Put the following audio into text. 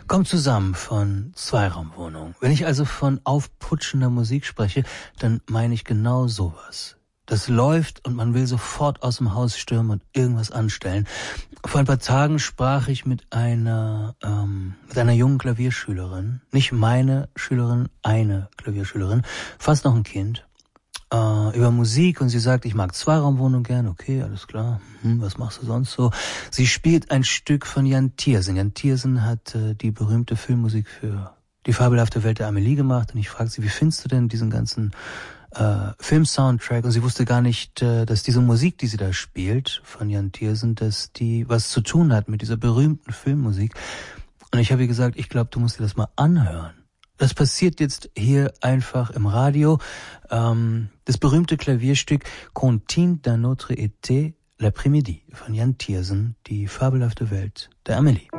Kommt zusammen von Zweiraumwohnung. Wenn ich also von aufputschender Musik spreche, dann meine ich genau sowas. Das läuft und man will sofort aus dem Haus stürmen und irgendwas anstellen. Vor ein paar Tagen sprach ich mit einer jungen Klavierschülerin. Nicht meine Schülerin, eine Klavierschülerin. Fast noch ein Kind. Über Musik und sie sagt, ich mag Zweiraumwohnung gern. Okay, alles klar. Was machst du sonst so? Sie spielt ein Stück von Jan Tiersen. Jan Tiersen hat die berühmte Filmmusik für die fabelhafte Welt der Amelie gemacht. Und ich fragte sie, wie findest du denn diesen ganzen Film-Soundtrack? Und sie wusste gar nicht, dass diese Musik, die sie da spielt, von Jan Tiersen, dass die was zu tun hat mit dieser berühmten Filmmusik. Und ich habe ihr gesagt, ich glaube, du musst dir das mal anhören. Das passiert jetzt hier einfach im Radio. Das berühmte Klavierstück Contine d'un autre été l'après-midi von Jan Tiersen, die fabelhafte Welt der Amelie.